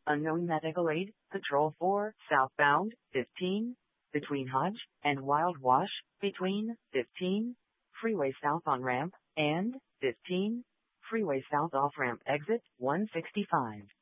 Unknown medical aid, Patrol 4, southbound, 15, between Hodge and Wild Wash, between 15, freeway south on ramp, and 15, freeway south off ramp exit 165.